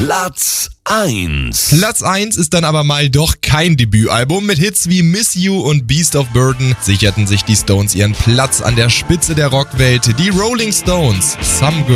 Platz 1. Platz 1 ist dann aber mal doch kein Debütalbum. Mit Hits wie Miss You und Beast of Burden sicherten sich die Stones ihren Platz an der Spitze der Rockwelt. Die Rolling Stones, Some